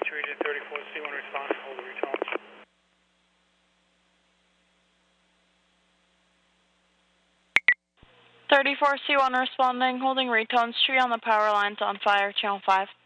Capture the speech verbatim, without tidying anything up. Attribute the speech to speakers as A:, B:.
A: Region thirty-four C one response, hold the retones.
B: thirty-four C one responding, holding retones, tree on the power lines on fire, channel five.